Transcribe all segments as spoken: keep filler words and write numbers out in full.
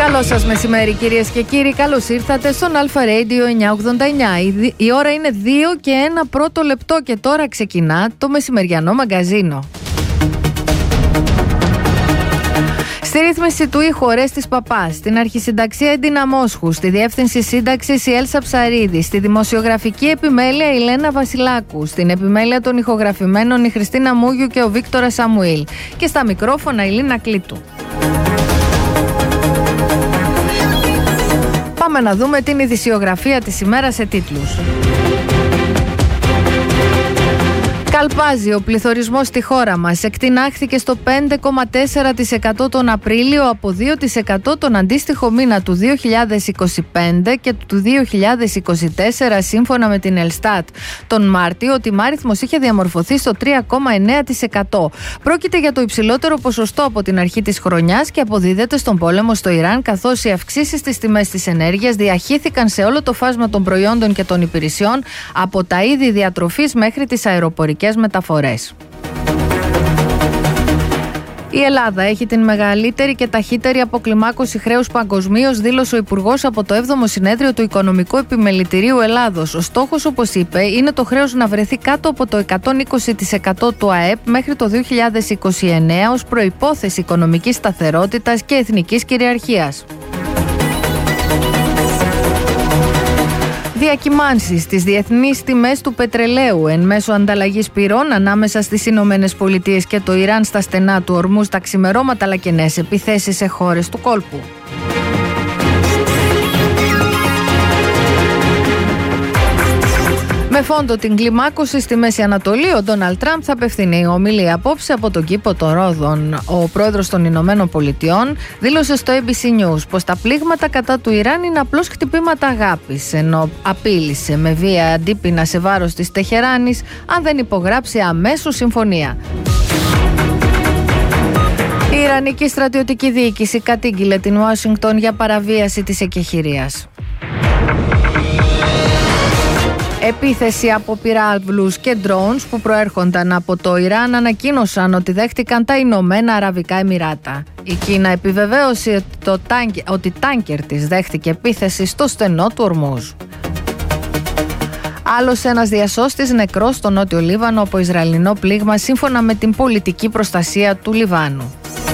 Καλό σας μεσημέρι κυρίες και κύριοι, καλώς ήρθατε στον Alpha Radio εννιακόσια ογδόντα εννιά. Η, η ώρα είναι δύο και ένα πρώτο λεπτό και τώρα ξεκινά το μεσημεριανό μαγκαζίνο. Στη ρύθμιση του ήχου Ορέστης Παπάς, στην αρχισυνταξία Έντινα Μόσχου, στη διεύθυνση σύνταξης η Έλσα Ψαρίδη, στη δημοσιογραφική επιμέλεια η Λένα Βασιλάκου, στην επιμέλεια των ηχογραφημένων η Χριστίνα Μούγιου και ο Βίκτορας Σαμουήλ και στα μικρόφωνα η Λίνα Κλήτου. Πάμε να δούμε την ειδησιογραφία της ημέρας σε τίτλους. Καλπάζει ο πληθωρισμός στη χώρα μας. Εκτινάχθηκε στο πέντε κόμμα τέσσερα τοις εκατό τον Απρίλιο από δύο τοις εκατό τον αντίστοιχο μήνα του δύο χιλιάδες είκοσι πέντε και του δύο χιλιάδες είκοσι τέσσερα σύμφωνα με την Ελστάτ. Τον Μάρτιο ο τιμάριθμος είχε διαμορφωθεί στο τρία κόμμα εννέα τοις εκατό. Πρόκειται για το υψηλότερο ποσοστό από την αρχή της χρονιάς και αποδίδεται στον πόλεμο στο Ιράν, καθώς οι αυξήσεις στις τιμές της ενέργειας διαχύθηκαν σε όλο το φάσμα των προϊόντων και των υπηρεσιών, από τα είδη διατροφής μέχρι τις αεροπορικές μεταφορές. Η Ελλάδα έχει την μεγαλύτερη και ταχύτερη αποκλιμάκωση χρέους παγκοσμίως, δήλωσε ο Υπουργός από το έβδομο Συνέδριο του Οικονομικού Επιμελητηρίου Ελλάδος. Ο στόχος, όπως είπε, είναι το χρέος να βρεθεί κάτω από το εκατόν είκοσι τοις εκατό του ΑΕΠ μέχρι το δύο χιλιάδες είκοσι εννέα ως προϋπόθεση οικονομικής σταθερότητας και εθνικής κυριαρχίας. Διακυμάνσεις στις διεθνείς τιμές του πετρελαίου εν μέσω ανταλλαγής πυρών ανάμεσα στις Ηνωμένες Πολιτείες και το Ιράν στα στενά του ορμού, στα ξημερώματα αλλά και νέες επιθέσεις σε χώρες του κόλπου. Με φόντο την κλιμάκωση στη Μέση Ανατολή, ο Ντόναλντ Τραμπ θα απευθύνει ομιλία απόψε από τον κήπο των Ρόδων. Ο πρόεδρος των Ηνωμένων Πολιτειών δήλωσε στο έι μπι σι News πως τα πλήγματα κατά του Ιράν είναι απλώς χτυπήματα αγάπης, ενώ απείλησε με βία αντίπεινα σε βάρος της Τεχεράνης αν δεν υπογράψει αμέσως συμφωνία. Η Ιρανική στρατιωτική διοίκηση κατήγγειλε την Ουάσιγκτον για παραβίαση της εκεχηρίας. Επίθεση από πυράβλους και drones που προέρχονταν από το Ιράν ανακοίνωσαν ότι δέχτηκαν τα Ηνωμένα Αραβικά Εμιράτα. Η Κίνα επιβεβαίωσε το τάγκ, ότι τάνκερ της δέχτηκε επίθεση στο στενό του Ορμούζ. Άλλος ένας διασώστης νεκρός στο Νότιο Λίβανο από Ισραηλινό πλήγμα, σύμφωνα με την πολιτική προστασία του Λιβάνου.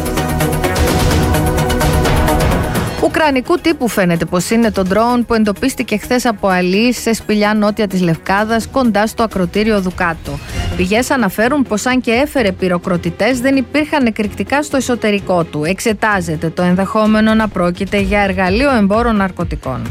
Ουκρανικού τύπου φαίνεται πως είναι το ντρόουν που εντοπίστηκε χθες από αλείς σε σπηλιά νότια της Λευκάδας, κοντά στο ακρωτήριο Δουκάτο. Πηγές αναφέρουν πως αν και έφερε πυροκροτητές, δεν υπήρχαν εκρηκτικά στο εσωτερικό του. Εξετάζεται το ενδεχόμενο να πρόκειται για εργαλείο εμπόρων ναρκωτικών.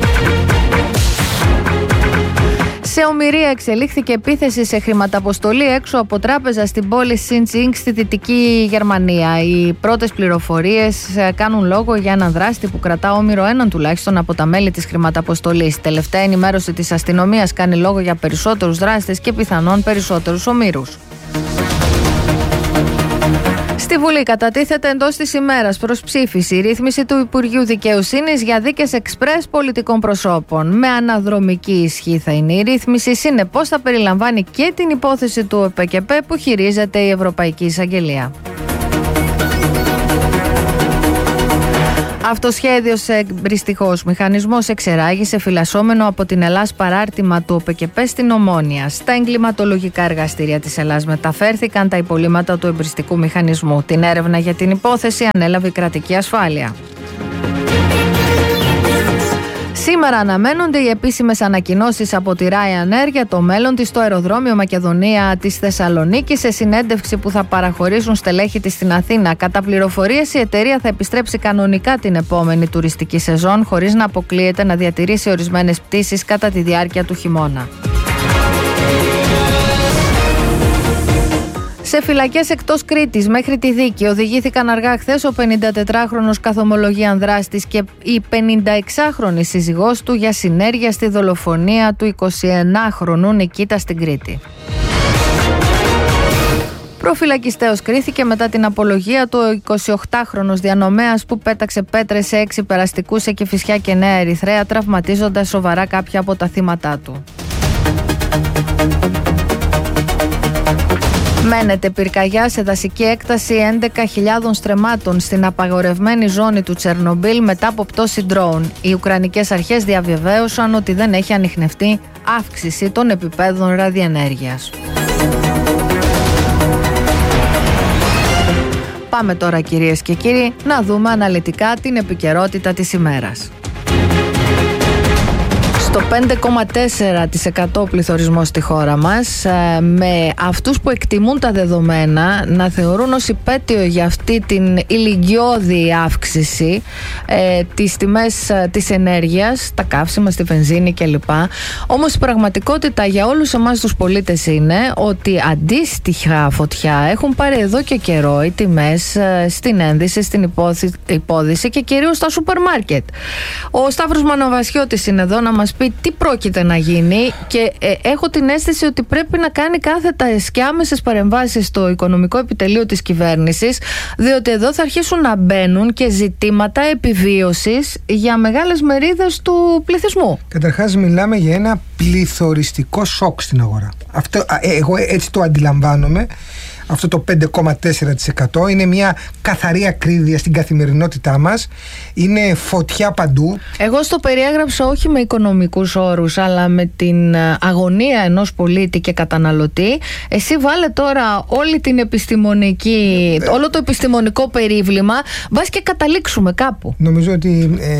Σε ομηρία εξελίχθηκε επίθεση σε χρηματαποστολή έξω από τράπεζα στην πόλη Σιντζίνγκ στη Δυτική Γερμανία. Οι πρώτες πληροφορίες κάνουν λόγο για έναν δράστη που κρατά όμηρο έναν τουλάχιστον από τα μέλη της χρηματαποστολής. Τελευταία ενημέρωση της αστυνομίας κάνει λόγο για περισσότερους δράστες και πιθανόν περισσότερους ομήρους. Στη Βουλή κατατίθεται εντός της ημέρας προς ψήφιση η ρύθμιση του Υπουργείου Δικαιοσύνης για δίκες εξπρές πολιτικών προσώπων. Με αναδρομική ισχύ θα είναι η ρύθμιση, συνεπώς θα περιλαμβάνει και την υπόθεση του ΕΠΚΠ που χειρίζεται η Ευρωπαϊκή Εισαγγελία. Αυτοσχέδιος εμπριστυχός μηχανισμός εξεράγησε φυλασσόμενο από την Ελλάς παράρτημα του ΟΠΚΠ στην Ομόνια. Στα εγκληματολογικά εργαστήρια της Ελλάς μεταφέρθηκαν τα υπολείμματα του εμπριστικού μηχανισμού. Την έρευνα για την υπόθεση ανέλαβε η κρατική ασφάλεια. Σήμερα αναμένονται οι επίσημες ανακοινώσεις από τη Ryanair για το μέλλον της στο αεροδρόμιο Μακεδονία της Θεσσαλονίκης, σε συνέντευξη που θα παραχωρήσουν στελέχη της στην Αθήνα. Κατά πληροφορίες, η εταιρεία θα επιστρέψει κανονικά την επόμενη τουριστική σεζόν, χωρίς να αποκλείεται να διατηρήσει ορισμένες πτήσεις κατά τη διάρκεια του χειμώνα. Σε φυλακές εκτός Κρήτης μέχρι τη δίκη οδηγήθηκαν αργά χθες ο πενηντατετράχρονος καθομολογίαν δράστης και η πενηνταεξάχρονη σύζυγός του για συνέργεια στη δολοφονία του εικοσιενάχρονου Νικήτα στην Κρήτη. Προφυλακιστέως κρίθηκε μετά την απολογία του ο εικοσιοκτάχρονος διανομέας που πέταξε πέτρες σε έξι περαστικούς σε Κηφισιά και Νέα Ερυθρέα, τραυματίζοντας σοβαρά κάποια από τα θύματά του. Μένεται πυρκαγιά σε δασική έκταση έντεκα χιλιάδων στρεμμάτων στην απαγορευμένη ζώνη του Τσερνομπίλ μετά από πτώση ντρόουν. Οι Ουκρανικές αρχές διαβεβαίωσαν ότι δεν έχει ανιχνευτεί αύξηση των επιπέδων ραδιενέργειας. Πάμε τώρα, κυρίες και κύριοι, να δούμε αναλυτικά την επικαιρότητα της ημέρας. Στο πέντε κόμμα τέσσερα τοις εκατό πληθωρισμό στη χώρα μας, με αυτούς που εκτιμούν τα δεδομένα να θεωρούν ως υπέτειο για αυτή την ηλικιώδη αύξηση ε, τις τιμές ε, της ενέργειας, τα καύσιμα, στη βενζίνη κλπ. Όμως η πραγματικότητα για όλους εμάς τους πολίτες είναι ότι αντίστοιχα φωτιά έχουν πάρει εδώ και καιρό οι τιμές ε, στην ένδυση, στην υπόθη, υπόδηση και κυρίως στα σούπερ μάρκετ. Ο Σταύρος Μανοβασιώτης είναι εδώ να μας πει τι πρόκειται να γίνει και ε, έχω την αίσθηση ότι πρέπει να κάνει κάθετες και άμεσες παρεμβάσεις στο οικονομικό επιτελείο της κυβέρνησης, διότι εδώ θα αρχίσουν να μπαίνουν και ζητήματα επιβίωσης για μεγάλες μερίδες του πληθυσμού. Καταρχάς μιλάμε για ένα πληθωριστικό σοκ στην αγορά. Αυτό, εγώ έτσι το αντιλαμβάνομαι. Αυτό το πέντε κόμμα τέσσερα τοις εκατό είναι μια καθαρή ακρίβεια στην καθημερινότητά μας. Είναι φωτιά παντού. Εγώ στο περιέγραψα όχι με οικονομικούς όρους, αλλά με την αγωνία ενός πολίτη και καταναλωτή. Εσύ βάλε τώρα όλη την επιστημονική, ε, όλο το επιστημονικό περίβλημα, βάσει και καταλήξουμε κάπου. Νομίζω ότι ε,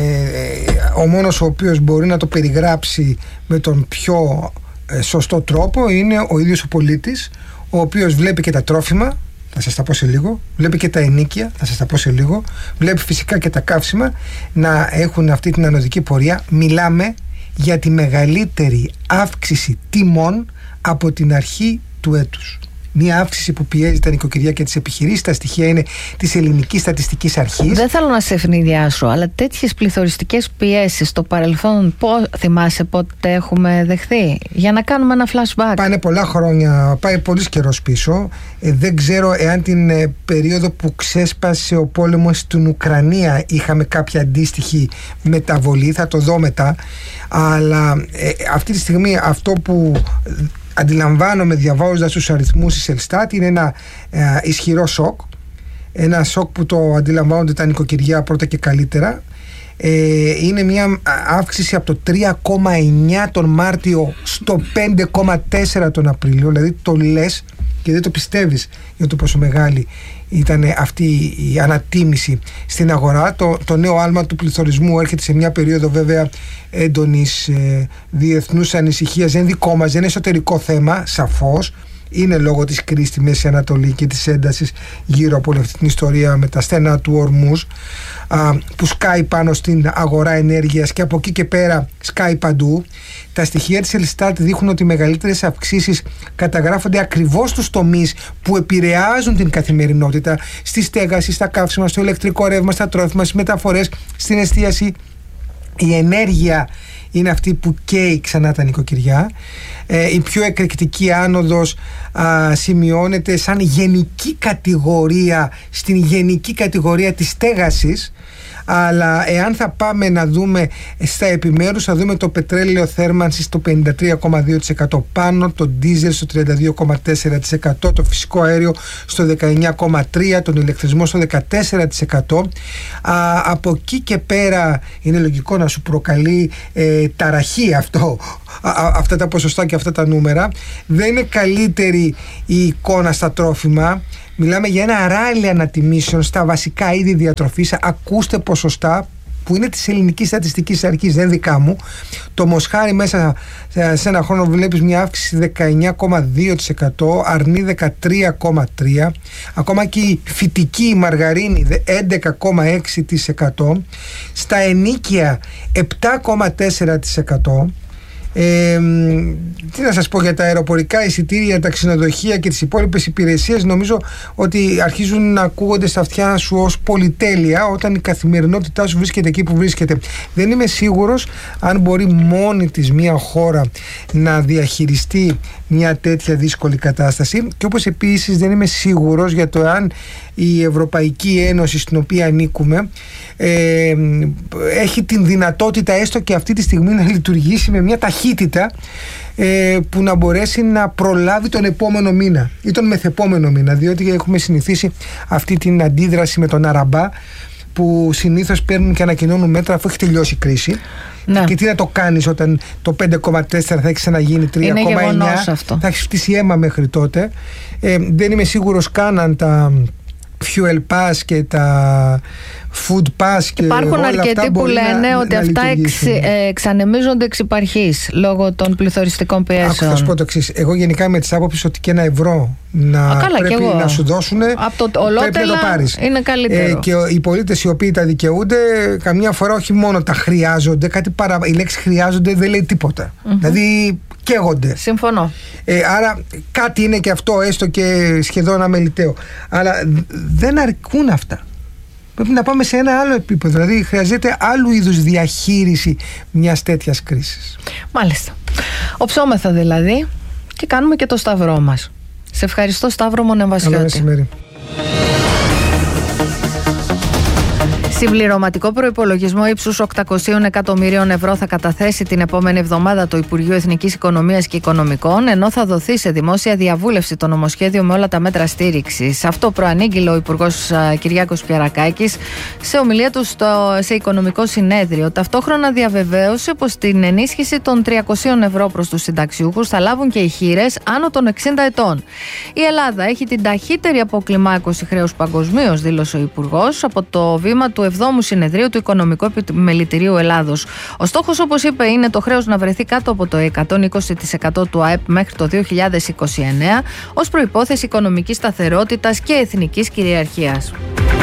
ο μόνος ο οποίος μπορεί να το περιγράψει με τον πιο ε, σωστό τρόπο είναι ο ίδιος ο πολίτης, ο οποίος βλέπει και τα τρόφιμα, θα σας τα πω σε λίγο, βλέπει και τα ενοίκια, θα σας τα πω σε λίγο, βλέπει φυσικά και τα καύσιμα να έχουν αυτή την ανωδική πορεία. Μιλάμε για τη μεγαλύτερη αύξηση τιμών από την αρχή του έτους. Μια αύξηση που πιέζει τα νοικοκυριά και τις επιχειρήσεις. Τα στοιχεία είναι της Ελληνικής Στατιστικής Αρχής. Δεν θέλω να σε ευνηδιάσω, αλλά τέτοιες πληθωριστικές πιέσεις στο παρελθόν, πώς, θυμάσαι πότε έχουμε δεχθεί? Για να κάνουμε ένα flashback. Πάνε πολλά χρόνια, πάει πολύς καιρός πίσω. Ε, δεν ξέρω εάν την ε, περίοδο που ξέσπασε ο πόλεμος στην Ουκρανία είχαμε κάποια αντίστοιχη μεταβολή. Θα το δω μετά. Αλλά ε, αυτή τη στιγμή αυτό που αντιλαμβάνομαι διαβάζοντας τους αριθμούς της Ελστάτ είναι ένα ε, ισχυρό σοκ. Ένα σοκ που το αντιλαμβάνονται τα νοικοκυριά πρώτα και καλύτερα. Ε, είναι μια αύξηση από το τρία κόμμα εννιά τον Μάρτιο στο πέντε κόμμα τέσσερα τον Απρίλιο. Δηλαδή το λες και δεν το πιστεύεις για το πόσο μεγάλη ήταν αυτή η ανατίμηση στην αγορά. Το, το νέο άλμα του πληθωρισμού έρχεται σε μια περίοδο βέβαια έντονης ε, διεθνούς ανησυχίας. Δεν είναι δικό μας, δεν είναι εσωτερικό θέμα, σαφώς. Είναι λόγω της κρίσης στη Μέση Ανατολή και της έντασης γύρω από όλη αυτή την ιστορία με τα στενά του Ορμούζ, α, που σκάει πάνω στην αγορά ενέργειας και από εκεί και πέρα σκάει παντού. Τα στοιχεία της Ελστάτ δείχνουν ότι οι μεγαλύτερες αυξήσεις καταγράφονται ακριβώς στους τομείς που επηρεάζουν την καθημερινότητα, στη στέγαση, στα καύσιμα, στο ηλεκτρικό ρεύμα, στα τρόφιμα, στις μεταφορές, στην εστίαση. Η ενέργεια είναι αυτή που καίει ξανά τα νοικοκυριά. Ε, η πιο εκρηκτική άνοδος α, σημειώνεται σαν γενική κατηγορία, στην γενική κατηγορία της στέγασης. Αλλά εάν θα πάμε να δούμε στα επιμέρους, θα δούμε το πετρέλαιο θέρμανσης στο πενήντα τρία κόμμα δύο τοις εκατό πάνω, το ντίζελ στο τριάντα δύο κόμμα τέσσερα τοις εκατό, το φυσικό αέριο στο δεκαεννιά κόμμα τρία τοις εκατό, τον ηλεκτρισμό στο δεκατέσσερα τοις εκατό. Α, από εκεί και πέρα είναι λογικό να σου προκαλεί ε, ταραχή αυτό, α, α, αυτά τα ποσοστά και αυτά τα νούμερα. Δεν είναι καλύτερη η εικόνα στα τρόφιμα. Μιλάμε για ένα ράλι ανατιμήσεων στα βασικά είδη διατροφής. Ακούστε ποσοστά που είναι της Ελληνικής Στατιστικής Αρχής, δεν δικά μου. Το μοσχάρι μέσα σε ένα χρόνο βλέπεις μια αύξηση δεκαεννιά κόμμα δύο τοις εκατό, αρνί δεκατρία κόμμα τρία τοις εκατό, ακόμα και η φυτική η μαργαρίνη έντεκα κόμμα έξι τοις εκατό, στα ενοίκια επτά κόμμα τέσσερα τοις εκατό. Ε, τι να σας πω για τα αεροπορικά εισιτήρια, τα ξενοδοχεία και τις υπόλοιπες υπηρεσίες. Νομίζω ότι αρχίζουν να ακούγονται στα αυτιά σου ως πολυτέλεια όταν η καθημερινότητά σου βρίσκεται εκεί που βρίσκεται. Δεν είμαι σίγουρος αν μπορεί μόνη της μια χώρα να διαχειριστεί μια τέτοια δύσκολη κατάσταση, και όπως επίσης δεν είμαι σίγουρος για το αν η Ευρωπαϊκή Ένωση στην οποία ανήκουμε ε, έχει την δυνατότητα έστω και αυτή τη στιγμή να λειτουργήσει με μια ταχύτητα ταχύτητα ε, που να μπορέσει να προλάβει τον επόμενο μήνα ή τον μεθεπόμενο μήνα, διότι έχουμε συνηθίσει αυτή την αντίδραση με τον Αραμπά, που συνήθως παίρνουν και ανακοινώνουν μέτρα αφού έχει τελειώσει η κρίση. Ναι. Και τι να το κάνεις όταν το πέντε κόμμα τέσσερα θα έχει ξαναγίνει τρία κόμμα εννιά, θα έχει φτύσει αίμα μέχρι τότε. Ε, δεν είμαι σίγουρος καν αν τα fuel pass και τα food pass και υπάρχουν όλα αρκετοί αυτά που λένε να, ότι να αυτά εξ, ε, εξανεμίζονται εξ υπαρχής λόγω των πληθωριστικών πιέσεων. Άκου, θα σου πω το εξής. Εγώ γενικά είμαι της άποψης ότι και ένα ευρώ να Α, καλά, πρέπει να σου δώσουν, από το ολότελα πρέπει να το πάρεις. Είναι καλύτερο. Ε, και οι πολίτες οι οποίοι τα δικαιούνται, καμιά φορά όχι μόνο τα χρειάζονται, κάτι παρα... η λέξη χρειάζονται δεν λέει τίποτα. Mm-hmm. Δηλαδή καίγονται. Συμφωνώ. Ε, άρα κάτι είναι και αυτό, έστω και σχεδόν αμεληταίο. Αλλά δεν αρκούν αυτά. Πρέπει να πάμε σε ένα άλλο επίπεδο. Δηλαδή χρειάζεται άλλου είδους διαχείριση μιας τέτοιας κρίσης. Μάλιστα. Οψόμεθα δηλαδή και κάνουμε και το σταυρό μας. Σε ευχαριστώ, Σταύρο Μονεμβασιώτη. Καλό μεσημέρι. Συμπληρωματικό προϋπολογισμό ύψους οκτακόσια εκατομμυρίων ευρώ θα καταθέσει την επόμενη εβδομάδα το Υπουργείο Εθνικής Οικονομίας και Οικονομικών, ενώ θα δοθεί σε δημόσια διαβούλευση το νομοσχέδιο με όλα τα μέτρα στήριξης. Αυτό προανήγγειλε ο Υπουργός Κυριάκος Πιερακάκης σε ομιλία του στο, σε οικονομικό συνέδριο. Ταυτόχρονα διαβεβαίωσε πως την ενίσχυση των τριακόσια ευρώ προς τους συνταξιούχους θα λάβουν και οι χήρες άνω των εξήντα ετών. Η Ελλάδα έχει την ταχύτερη αποκλιμάκωση χρέους παγκοσμίως, δήλωσε ο Υπουργός, από το βήμα του εβδόμου συνεδρίου του Οικονομικού Επιμελητηρίου Ελλάδος. Ο στόχος, όπως είπε, είναι το χρέος να βρεθεί κάτω από το εκατόν είκοσι τοις εκατό του ΑΕΠ μέχρι το δύο χιλιάδες είκοσι εννέα ως προϋπόθεση οικονομικής σταθερότητας και εθνικής κυριαρχίας.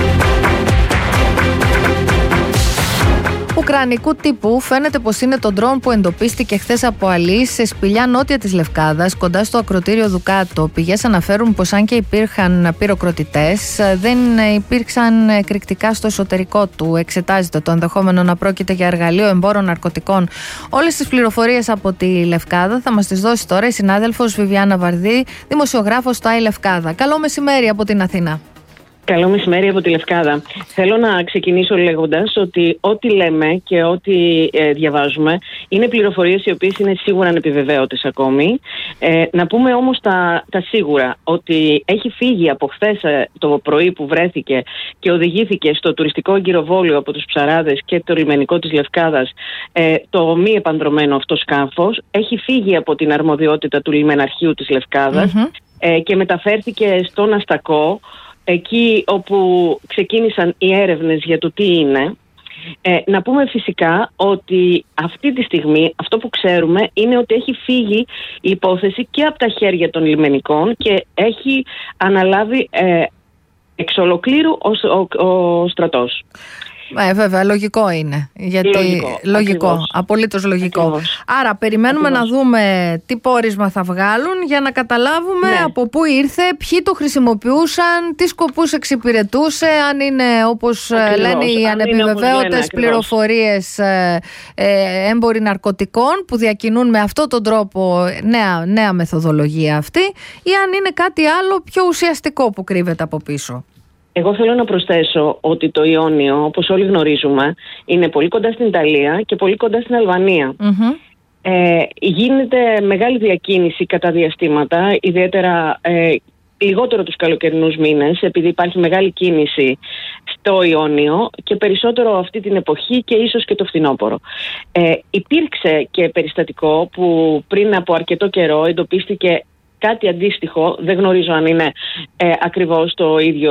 Ουκρανικού τύπου φαίνεται πως είναι το ντρόν που εντοπίστηκε χθες από αλείς σε σπηλιά νότια της Λευκάδας, κοντά στο ακρωτήριο Δουκάτο. Πηγές αναφέρουν πως αν και υπήρχαν πυροκροτητές, δεν υπήρξαν εκρηκτικά στο εσωτερικό του. Εξετάζεται το ενδεχόμενο να πρόκειται για εργαλείο εμπόρων ναρκωτικών. Όλες τις πληροφορίες από τη Λευκάδα θα μας τις δώσει τώρα η συνάδελφος Βιβιάννα Βαρδί, δημοσιογράφος στο Άι Λευκάδα. Καλό μεσημέρι από την Αθήνα. Καλό μεσημέρι από τη Λευκάδα. Θέλω να ξεκινήσω λέγοντας ότι ό,τι λέμε και ό,τι ε, διαβάζουμε είναι πληροφορίες οι οποίες είναι σίγουρα ανεπιβεβαίωτες ακόμη. Ε, να πούμε όμως τα, τα σίγουρα, ότι έχει φύγει από χθες το πρωί που βρέθηκε και οδηγήθηκε στο τουριστικό εγκυροβόλιο από τους ψαράδες και το λιμενικό της Λευκάδας ε, το μη επανδρωμένο αυτό σκάφος. Έχει φύγει από την αρμοδιότητα του λιμεναρχείου της Λευκάδας mm-hmm. ε, και μεταφέρθηκε στον Αστακό, εκεί όπου ξεκίνησαν οι έρευνες για το τι είναι. Ε, να πούμε φυσικά ότι αυτή τη στιγμή αυτό που ξέρουμε είναι ότι έχει φύγει η υπόθεση και από τα χέρια των λιμενικών και έχει αναλάβει ε, εξ ολοκλήρου ο, ο, ο στρατός. Ε, βέβαια, λογικό είναι. Γιατί... Λογικό, λογικό απολύτως λογικό. Ακριβώς. Άρα, περιμένουμε ακριβώς. να δούμε τι πόρισμα θα βγάλουν για να καταλάβουμε ναι. από πού ήρθε, ποιοι το χρησιμοποιούσαν, τι σκοπούς εξυπηρετούσε, αν είναι όπως ακριβώς. λένε οι ανεπιβεβαίωτες πληροφορίες ε, ε, έμποροι ναρκωτικών που διακινούν με αυτόν τον τρόπο νέα, νέα μεθοδολογία αυτή, ή αν είναι κάτι άλλο πιο ουσιαστικό που κρύβεται από πίσω. Εγώ θέλω να προσθέσω ότι το Ιόνιο, όπως όλοι γνωρίζουμε, είναι πολύ κοντά στην Ιταλία και πολύ κοντά στην Αλβανία. Mm-hmm. Ε, γίνεται μεγάλη διακίνηση κατά διαστήματα, ιδιαίτερα ε, λιγότερο τους καλοκαιρινούς μήνες, επειδή υπάρχει μεγάλη κίνηση στο Ιόνιο και περισσότερο αυτή την εποχή και ίσως και το φθινόπωρο. Ε, υπήρξε και περιστατικό που πριν από αρκετό καιρό εντοπίστηκε κάτι αντίστοιχο, δεν γνωρίζω αν είναι ε, ακριβώς το ίδιο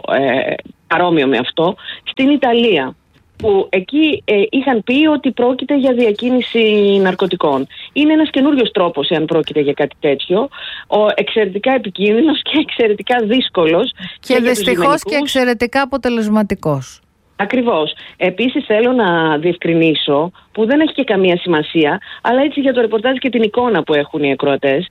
ε, παρόμοιο με αυτό, στην Ιταλία, που εκεί ε, είχαν πει ότι πρόκειται για διακίνηση ναρκωτικών. Είναι ένας καινούριος τρόπος, εάν πρόκειται για κάτι τέτοιο, ο, εξαιρετικά επικίνδυνος και εξαιρετικά δύσκολος. Και, και δυστυχώς και εξαιρετικά αποτελεσματικός. Ακριβώς. Επίσης θέλω να διευκρινίσω, που δεν έχει και καμία σημασία, αλλά έτσι για το ρεπορτάζ και την εικόνα που έχουν οι ακροατές,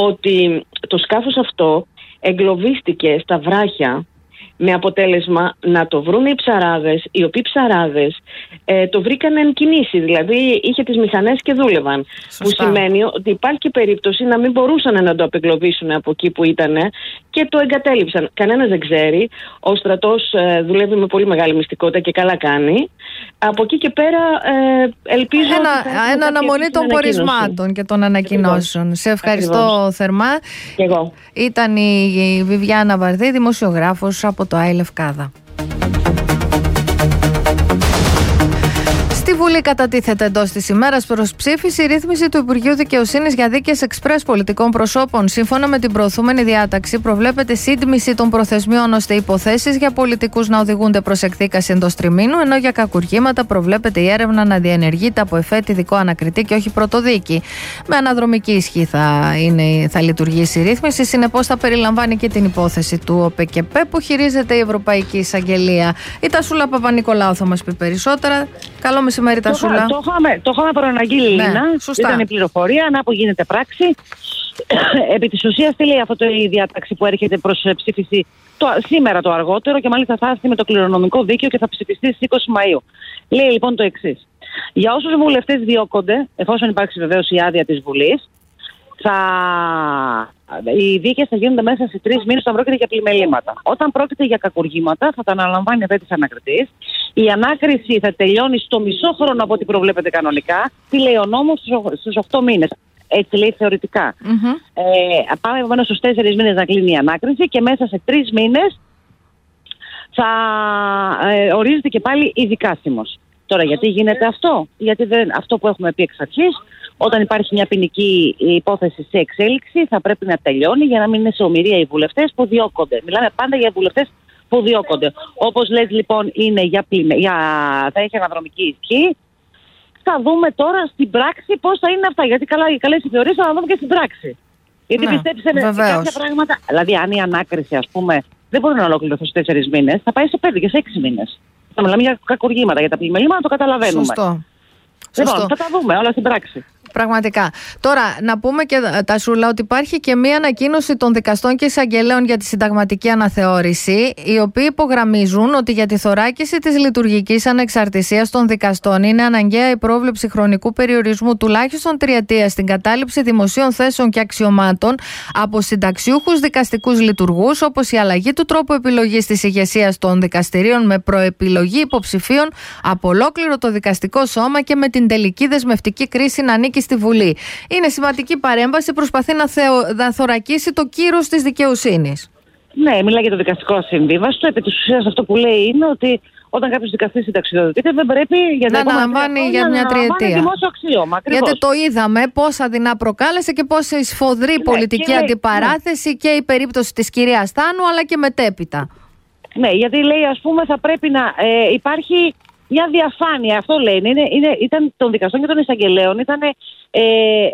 ότι το σκάφος αυτό εγκλωβίστηκε στα βράχια με αποτέλεσμα να το βρουν οι ψαράδες, οι οποίοι ψαράδες ε, το βρήκαν εν κινήσει, δηλαδή είχε τις μηχανές και δούλευαν. Σωστά. Που σημαίνει ότι υπάρχει και περίπτωση να μην μπορούσαν να το απεγκλωβίσουν από εκεί που ήταν και το εγκατέλειψαν. Κανένας δεν ξέρει. Ο στρατός ε, δουλεύει με πολύ μεγάλη μυστικότητα και καλά κάνει. Από εκεί και πέρα ε, ελπίζω ένα, ένα αναμονή των πορισμάτων και των ανακοινώσεων. Ακριβώς. Σε ευχαριστώ Ακριβώς. θερμά. Και εγώ. Ήταν η Βιβιάννα Βαρδί, δημοσιογράφος από το ΆΗ Λευκάδα. Στη Βουλή κατατίθεται εντός της ημέρας προς ψήφιση η ρύθμιση του Υπουργείου Δικαιοσύνης για δίκες εξπρές πολιτικών προσώπων. Σύμφωνα με την προωθούμενη διάταξη, προβλέπεται σύντμηση των προθεσμιών ώστε υποθέσεις για πολιτικούς να οδηγούνται προς εκδίκαση εντός τριμήνου, ενώ για κακουργήματα προβλέπεται η έρευνα να διενεργείται από εφέτη ειδικό ανακριτή και όχι πρωτοδίκη. Με αναδρομική ισχύ θα, είναι, θα λειτουργήσει η ρύθμιση. Συνεπώς, θα περιλαμβάνει και την υπόθεση του ΟΠΕΚΕΠΕ που χειρίζεται η Ευρωπαϊκή Εισαγγελία. Η Τασούλα Παπα-Νικολάου θα μας πει περισσότερα. Καλό μεσημέρι, Τασούλα. Το, το, είχαμε, το είχαμε προαναγγείλει, ναι, Λίνα. Ήταν η πληροφορία, να που γίνεται πράξη. Επί της ουσίας, τι λέει αυτό το, η διάταξη που έρχεται προς ψήφιση το, σήμερα το αργότερο και μάλιστα θα έρθει με το κληρονομικό δίκαιο και θα ψηφιστεί στις είκοσι Μαΐου. Λέει λοιπόν το εξής. Για όσους βουλευτές διώκονται, εφόσον υπάρξει βεβαίως η άδεια της Βουλής, θα... οι δίκες θα γίνονται μέσα σε τρεις μήνες όταν πρόκειται για πλημελήματα. Όταν πρόκειται για κακουργήματα, θα τα αναλαμβάνει εφέτης ανακριτής. Η ανάκριση θα τελειώνει στο μισό χρόνο από ό,τι προβλέπεται κανονικά. Τι λέει ο νόμος, στους οκτώ μήνες. Έτσι λέει θεωρητικά. Mm-hmm. Ε, πάμε επομένως στους τέσσερις μήνες να κλείνει η ανάκριση και μέσα σε τρεις μήνες θα ε, ορίζεται και πάλι ειδικάσιμος. Τώρα, γιατί γίνεται αυτό? Γιατί δεν, αυτό που έχουμε πει εξ αρχής, όταν υπάρχει μια ποινική υπόθεση σε εξέλιξη, θα πρέπει να τελειώνει για να μην είναι σε ομηρία οι βουλευτές που διώκονται. Μιλάμε πάντα για βουλευτές που διώκονται. Όπως λες λοιπόν, είναι για, πλημε, για, θα έχει αναδρομική ισχύ. Θα δούμε τώρα στην πράξη πώς θα είναι αυτά. Γιατί καλά, οι καλές θεωρίες θα δούμε και στην πράξη. Γιατί ναι, πιστέψτε με κάποια πράγματα. Δηλαδή, αν η ανάκριση, ας πούμε, δεν μπορεί να ολοκληρωθεί σε τέσσερις μήνες, θα πάει σε πέντε και σε έξι μήνες. Θα μιλάμε για κακουργήματα, για τα πλημελήματα, το καταλαβαίνουμε. Σωστό. Λοιπόν, Σωστό. θα τα δούμε όλα στην πράξη. Πραγματικά. Τώρα, να πούμε και, Τασούλα, ότι υπάρχει και μία ανακοίνωση των δικαστών και εισαγγελέων για τη συνταγματική αναθεώρηση, οι οποίοι υπογραμμίζουν ότι για τη θωράκιση της λειτουργικής ανεξαρτησίας των δικαστών είναι αναγκαία η πρόβλεψη χρονικού περιορισμού τουλάχιστον τριετίας στην κατάληψη δημοσίων θέσεων και αξιωμάτων από συνταξιούχους δικαστικούς λειτουργούς, όπως η αλλαγή του τρόπου επιλογής της ηγεσίας των δικαστηρίων με προεπιλογή υποψηφίων από ολόκληρο το δικαστικό σώμα και με την τελική δεσμευτική κρίση να ανήκει στη Βουλή. Είναι σημαντική παρέμβαση, προσπαθεί να, θεω... να θωρακίσει το κύρος της δικαιοσύνης. Ναι, μιλάει για το δικαστικό συμβίβαστο. Επί της ουσίας αυτό που λέει είναι ότι όταν κάποιος δικαστής συνταξιοδοτείται δεν πρέπει για να αναλαμβάνει για μια τριετία. Δημόσιο αξίωμα. Ακριβώς. Γιατί το είδαμε πόσα δεινά προκάλεσε και πόση σφοδρή ναι, πολιτική και αντιπαράθεση ναι. και η περίπτωση της κυρίας Τάνου, αλλά και μετέπειτα. Ναι, γιατί λέει, ας πούμε, θα πρέπει να ε, υπάρχει μια διαφάνεια. Αυτό λέει. Είναι, είναι, ήταν των δικαστών και των εισαγγελέων. Ήταν ε, ε,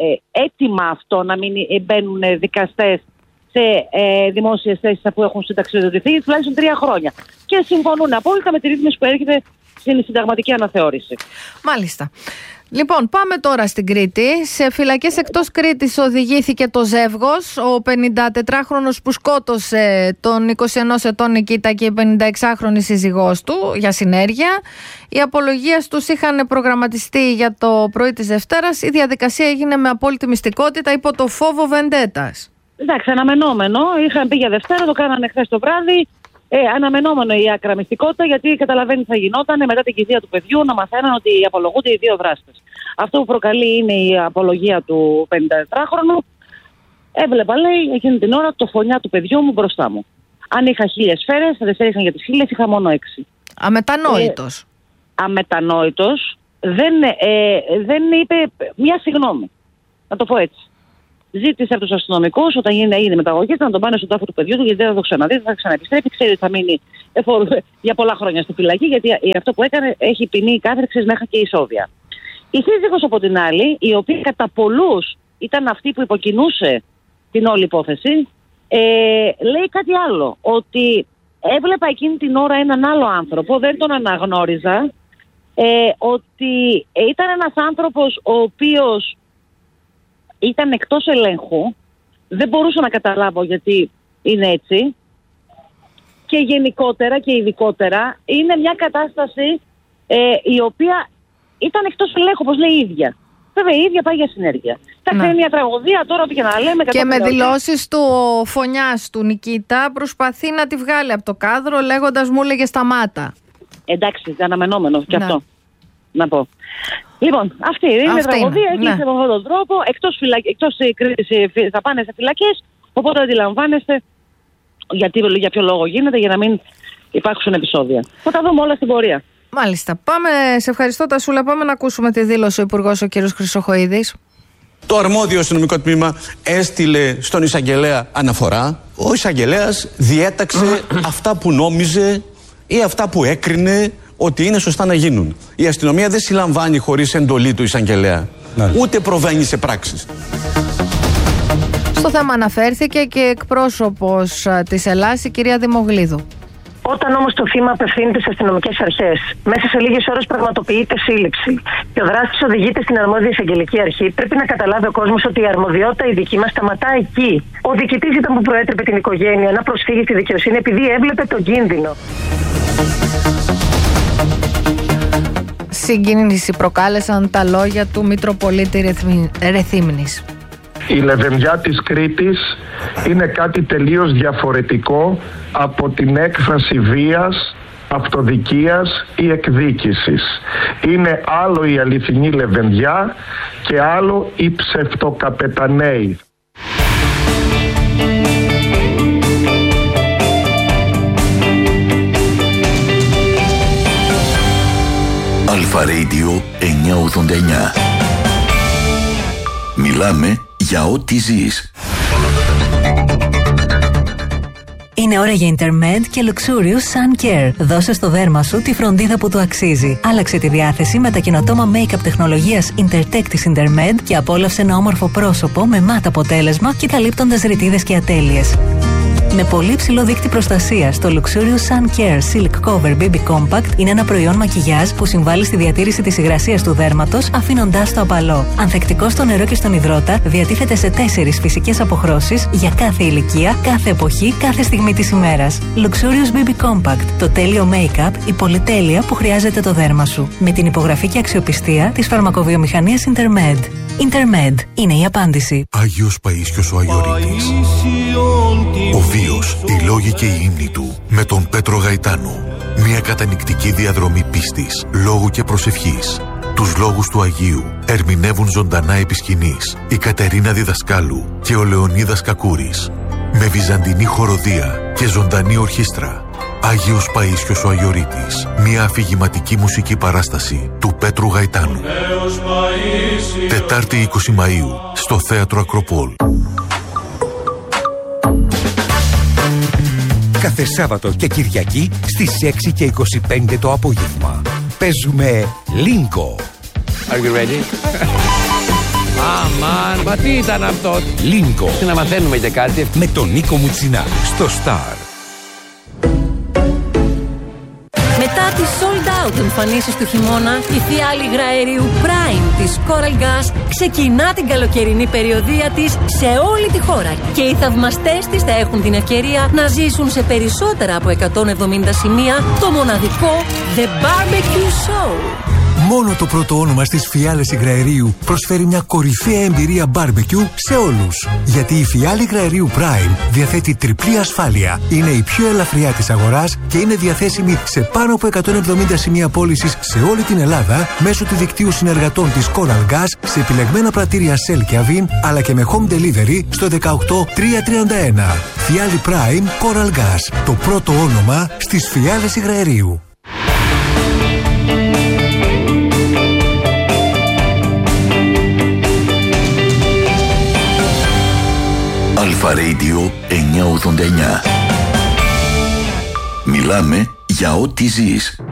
έτοιμα αυτό να μην μπαίνουν δικαστές σε ε, δημόσιες θέσεις που έχουν συνταξιοδοτηθεί τουλάχιστον τρία χρόνια. Και συμφωνούν απόλυτα με τη ρύθμιση που έρχεται στην συνταγματική αναθεώρηση. Μάλιστα. Λοιπόν, πάμε τώρα στην Κρήτη. Σε φυλακές εκτός Κρήτης οδηγήθηκε το ζεύγος, ο πενηντατετράχρονος που σκότωσε τον είκοσι ενός ετών Νικήτα και η πενηνταεξάχρονη σύζυγός του για συνέργεια. Οι απολογίες τους είχαν προγραμματιστεί για το πρωί της Δευτέρας. Η διαδικασία έγινε με απόλυτη μυστικότητα υπό το φόβο βεντέτας. Εντάξει, αναμενόμενο. Είχαν πει για Δευτέρα, το κάνανε χθες το βράδυ. Ε, αναμενόμενο η άκρα μυστικότητα, γιατί καταλαβαίνει τι θα γινόταν μετά την κηδεία του παιδιού να μαθαίναν ότι απολογούνται οι δύο δράστες. Αυτό που προκαλεί είναι η απολογία του πενηντατετράχρονου. Έβλεπα, λέει, εκείνη την ώρα το φωνιά του παιδιού μου μπροστά μου. Αν είχα χίλιες σφαίρες, θα δεν είχαν για τις χίλιες, είχα μόνο έξι. Αμετανόητος. Ε, αμετανόητος. Δεν, ε, δεν είπε μια συγγνώμη. Να το πω έτσι. Ζήτησε από τους αστυνομικούς όταν έγινε μεταγωγή να τον πάνε στον τάφο του παιδιού του, γιατί δεν θα το ξαναδεί, θα ξαναεπιστρέφει. Ξέρει ότι θα μείνει για πολλά χρόνια στη φυλακή, γιατί αυτό που έκανε έχει ποινή κάθριξης μέχρι και ισόβια. Η σύζυγος από την άλλη, η οποία κατά πολλούς ήταν αυτή που υποκινούσε την όλη υπόθεση, ε, λέει κάτι άλλο. Ότι έβλεπα εκείνη την ώρα έναν άλλο άνθρωπο, δεν τον αναγνώριζα, ε, ότι ήταν ένας άνθρωπος ο οποίος ήταν εκτός ελέγχου, δεν μπορούσα να καταλάβω γιατί είναι έτσι, και γενικότερα και ειδικότερα είναι μια κατάσταση ε, η οποία ήταν εκτός ελέγχου, όπως λέει η ίδια. Βέβαια η ίδια πάει για συνέργεια. Θα ναι. είναι μια τραγωδία τώρα που και να λέμε. Και με δηλώσεις του φωνιάς του Νικήτα προσπαθεί να τη βγάλει από το κάδρο λέγοντας μου έλεγε σταμάτα. Εντάξει, αναμενόμενο και ναι. αυτό. να πω. Λοιπόν, αυτή είναι η τραγωδία, έκλεισε ναι. με αυτόν τον τρόπο. Εκτός, φυλακ... Εκτός κρίτηση θα πάνε σε φυλακές, οπότε αντιλαμβάνεστε γιατί, για ποιο λόγο γίνεται, για να μην υπάρξουν επεισόδια. Θα τα δούμε όλα στην πορεία. Μάλιστα. Πάμε, σε ευχαριστώ Τασούλα. Πάμε να ακούσουμε τη δήλωση ο Υπουργός, ο κ. Χρυσοχοΐδης. Το αρμόδιο αστυνομικό τμήμα έστειλε στον εισαγγελέα αναφορά. Ο εισαγγελέας διέταξε αυτά που νόμιζε ή αυτά που έκρινε ότι είναι σωστά να γίνουν. Η αστυνομία δεν συλλαμβάνει χωρίς εντολή του εισαγγελέα. Ναι. Ούτε προβαίνει σε πράξεις. Στο θέμα αναφέρθηκε και εκπρόσωπος της Ελλάς, η κυρία Δημογλίδου. Όταν όμως το θύμα απευθύνεται στις αστυνομικές αρχές, μέσα σε λίγες ώρες πραγματοποιείται σύλληψη και ο δράστης οδηγείται στην αρμόδια εισαγγελική αρχή, πρέπει να καταλάβει ο κόσμος ότι η αρμοδιότητα η δική μας σταματά εκεί. Ο διοικητής ήταν που προέτρεπε την οικογένεια να προσφύγει στη δικαιοσύνη επειδή έβλεπε τον κίνδυνο. Συγκίνηση προκάλεσαν τα λόγια του Μητροπολίτη Ρεθύμνης. Η λεβενδιά της Κρήτης είναι κάτι τελείως διαφορετικό από την έκφραση βίας, αυτοδικίας ή εκδίκησης. Είναι άλλο η αληθινή λεβενδιά και άλλο οι ψευτοκαπεταναίοι. Αλφα Radio εννιακόσια ογδόντα εννιά. Μιλάμε για ό,τι ζεις. Είναι ώρα για Intermed και Luxurious Sun Care. Δώσε στο δέρμα σου τη φροντίδα που του αξίζει. Άλλαξε τη διάθεση με τα καινοτόμα make-up τεχνολογίας Intertech της Intermed και απόλαυσε ένα όμορφο πρόσωπο με μάτ αποτέλεσμα και καλύπτοντας ρητίδες και ατέλειες. Με πολύ ψηλό δείκτη προστασίας, το Luxurious Sun Care Silk Cover μπέιμπι Compact είναι ένα προϊόν μακιγιάζ που συμβάλλει στη διατήρηση της υγρασίας του δέρματος, αφήνοντάς το απαλό. Ανθεκτικό στο νερό και στον υδρότα, διατίθεται σε τέσσερις φυσικές αποχρώσεις για κάθε ηλικία, κάθε εποχή, κάθε στιγμή της ημέρας. Luxurious μπέιμπι Compact, το τέλειο make-up, η πολυτέλεια που χρειάζεται το δέρμα σου. Με την υπογραφή και αξιοπιστία της φαρμακοβιομηχανίας Intermed. Intermed είναι η απάντηση. Άγιος Παΐσιος ο Αγιορείτης. Ο βίος, οι λόγοι και η ύμνη του με τον Πέτρο Γαϊτάνο. Μια κατανυκτική διαδρομή πίστης, λόγου και προσευχής. Τους λόγους του Αγίου ερμηνεύουν ζωντανά επί σκηνής η Κατερίνα Διδασκάλου και ο Λεωνίδας Κακούρης. Με βυζαντινή χοροδία και ζωντανή ορχήστρα. Άγιος Παΐσιος ο Αγιορείτης. Μια αφηγηματική μουσική παράσταση του Πέτρου Γαϊτάνου. Τετάρτη είκοσι Μαΐου στο Θέατρο Ακροπόλ. Κάθε Σάββατο και Κυριακή στις έξι και είκοσι πέντε το απόγευμα. Παίζουμε Λίνκο. Are you ready? Αμάν, μα τι ήταν αυτό? Λίνκο. Τι να μαθαίνουμε και κάτι. Με τον Νίκο Μουτσινά στο Star. Μετά τις sold out εμφανίσεις του χειμώνα, η φιάλη υγραερίου Prime της Coral Gas ξεκινά την καλοκαιρινή περιοδεία της σε όλη τη χώρα και οι θαυμαστές της θα έχουν την ευκαιρία να ζήσουν σε περισσότερα από εκατόν εβδομήντα σημεία το μοναδικό The Barbecue Show. Μόνο το πρώτο όνομα στις φιάλες υγραερίου προσφέρει μια κορυφαία εμπειρία barbecue σε όλους. Γιατί η φιάλη υγραερίου Prime διαθέτει τριπλή ασφάλεια, είναι η πιο ελαφριά της αγοράς και είναι διαθέσιμη σε πάνω από εκατόν εβδομήντα σημεία πώλησης σε όλη την Ελλάδα μέσω του δικτύου συνεργατών της Coral Gas σε επιλεγμένα πρατήρια Shell και Avin, αλλά και με home delivery στο δεκαοκτώ τριακόσια τριάντα ένα. Φιάλη Prime Coral Gas, το πρώτο όνομα στις φιάλες υγραερίου. Αλφα Radio εννιακόσια ογδόντα εννιά. Μιλάμε για ό,τι ζεις.